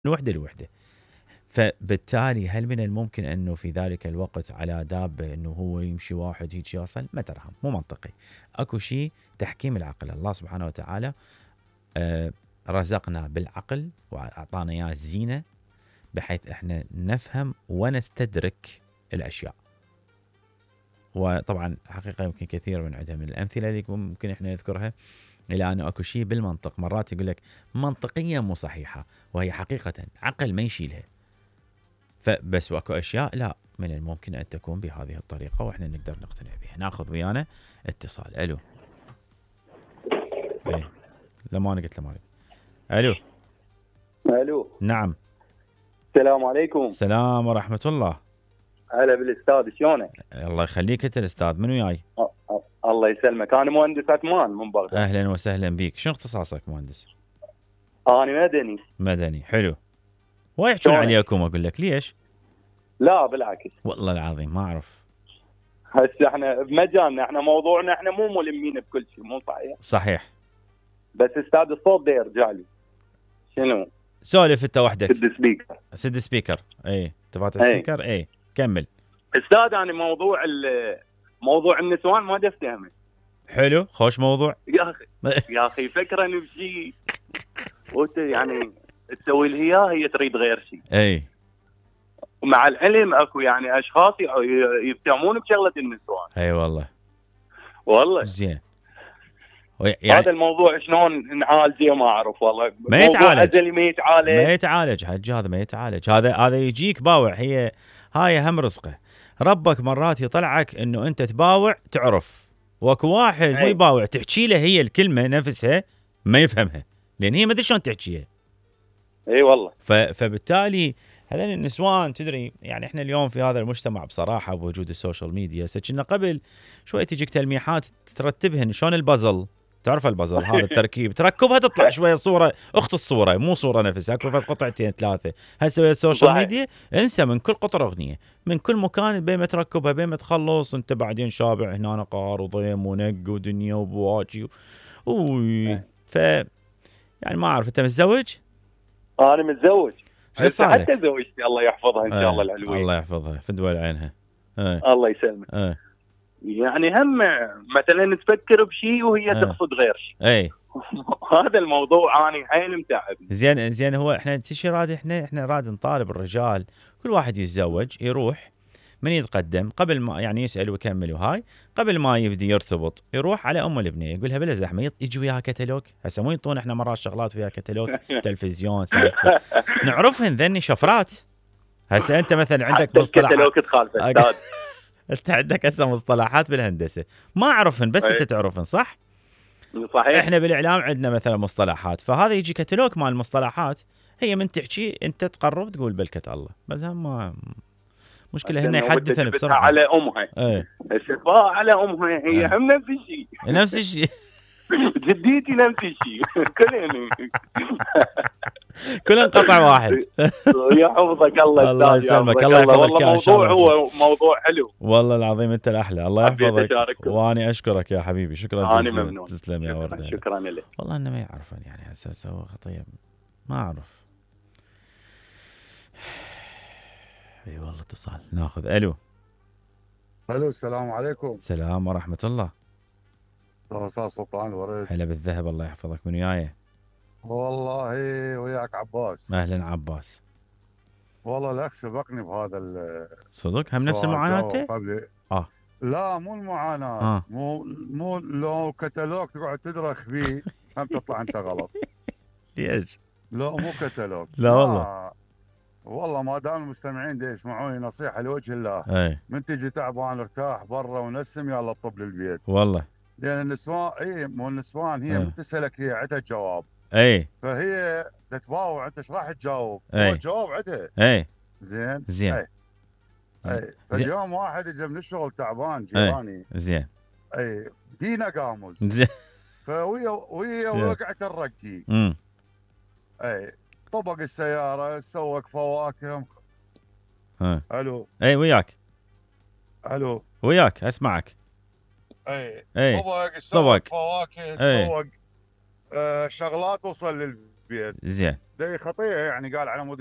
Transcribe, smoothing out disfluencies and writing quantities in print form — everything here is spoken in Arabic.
وحده لوحده. فبالتالي هل من الممكن انه في ذلك الوقت على دابه انه هو يمشي واحد هيك يصل؟ ما ترهم، مو منطقي. اكو شيء تحكيم العقل. الله سبحانه وتعالى رزقنا بالعقل واعطانا اياه زينه بحيث احنا نفهم ونستدرك الاشياء. وطبعا حقيقه يمكن كثير من عندها من الامثله اللي ممكن احنا نذكرها، الى انه اكو شيء بالمنطق مرات يقول لك منطقيا مو صحيحه وهي حقيقه عقل ما يشيلها. فبس واكو اشياء لا، من الممكن ان تكون بهذه الطريقه واحنا نقدر نقتنع بها. ناخذ ويانا اتصال. الو. ايه لما انا قلت له مالك. الو. الو. نعم. السلام عليكم. السلام ورحمه الله. هلا بالاستاذ، شلونك؟ الله يخليك. انت الاستاذ منو جاي؟ الله يسلمك، انا مهندس عثمان من بغداد. اهلا وسهلا بيك. شنو اختصاصك مهندس؟ انا مدني. مدني، حلو. ويحكون عليكم اقول لك ليش؟ لا بالعكس والله العظيم ما اعرف. هسه احنا بمجالنا، احنا موضوعنا احنا مو ملمين بكل شيء، مو صحيح؟ صحيح. بس استاذ الصوت ده يرجع لي. شنو؟ سولف انت وحدك. سد سبيكر. سد سبيكر. اي تفات سبيكر. اي كمل. استاذ انا موضوع النسوان ما افتهمه. حلو، خوش موضوع يا اخي. يا اخي فكرني بشيء وانت يعني تسوي لها هي تريد غير شيء. اي ومع العلم اكو يعني اشخاص يفتهمون بشغله النسوان. اي والله زين. يعني هذا الموضوع شلون نعالجه ما اعرف والله. ما يتعالج. ما يتعالج حج، هذا ما يتعالج. هذا يجيك باوع. هاي هم رزقه. ربك مرات يطلعك انه انت تباوع تعرف، واكو واحد مو يباوع تحكي له هي الكلمه نفسها ما يفهمها لان هي ما ادري شلون تحكيها. اي والله. فبالتالي هذول النسوان تدري يعني احنا اليوم في هذا المجتمع بصراحه بوجود السوشيال ميديا، كنا قبل شوي تجيك تلميحات ترتبهن شلون البازل. تعرف البازل هذا التركيب تركبها تطلع شويه صوره اخت الصوره، مو صوره نفسها، اكو قطعتين ثلاثه. هسه ويا السوشيال ميديا انسى من كل قطره اغنيه، من كل مكان بين ما تركبها بين ما تخلص انت بعدين شابع هنا قار وضيم ونق ودنيا وبواجي يعني ما اعرف. انت متزوج؟ انا متزوج. حتى زوجتي الله يحفظها ان شاء الله العلوية. الله يحفظها في دول عينها. الله يسلمك. يعني هم مثلا تفكر بشيء وهي تقصد غير شيء. اي هذا الموضوع انا حيل متعبني. زين هو احنا تشي راد احنا راد نطالب الرجال كل واحد يتزوج يروح من يتقدم قبل ما يعني يسال ويكمل وهاي قبل ما يبدي يرتبط يروح على ام البنيه يقولها بلا زحمه يجي وياها كتالوج. هسه مو ينطون احنا مرات شغلات وياها كتالوج تلفزيون سالفه نعرفهن ذني شفرات. هسه انت مثلا عندك مصطلحات تخالف استاذ. انت عندك هسه مصطلحات بالهندسه ما اعرفهن بس انت تعرفهن صح؟ صحيح. احنا بالاعلام عندنا مثلا مصطلحات، فهذا يجي كتالوج مال المصطلحات. هي من تحكي انت تقرب تقول بلكة الله، بس هم مشكله هن يحدثن بسرعه على امها. الشفاء على امها هي هم نفس الشيء. نفس الشيء. جديتي نفس الشيء. كلن قطع واحد. يا حفظك الله. الله يسلمك. الله يحفظك. والله الموضوع هو موضوع حلو. والله العظيم انت الاحلى. الله يحفظك وانا اشكرك يا حبيبي. شكرا جزيلا. انا ممنون. تسلم يا ورده. شكرا لك. والله انه ما يعرفن يعني هسه سوى خطيه ما اعرف. اي والله اتصال ناخذ. الو. السلام عليكم. السلام ورحمه الله. استاذ سلطان ورد. هلا بالذهب. الله يحفظك. من وياي؟ والله وياك عباس. اهلا عباس. والله الاخ سبقني بهذا صدق هم نفس المعاناه قبل. لا مو المعاناه. مو لو كتالوج تقعد تدرخ فيه هم تطلع انت غلط. ليش؟ لا مو كتالوج. لا والله ما دام المستمعين دي يسمعوني نصيحه لوجه الله. من تجي تعبان ارتاح برا ونسم يلا طب للبيت. والله لان النسوان مو النسوان هي بتسالك هي عندها جواب. فهي تتباوع انت ايش راح تجاوب؟ هو الجواب عندها. زين. فاليوم واحد اجى من الشغل تعبان جيراني. زين. دينا قاموس. زين. وهي وقعت الرقي. طبق السياره سوق فواكه. الو. وياك. الو. وياك اسمعك. طبق سوق فواكه سوق شغلات وصل بالبيت زين خطيه يعني قال على مود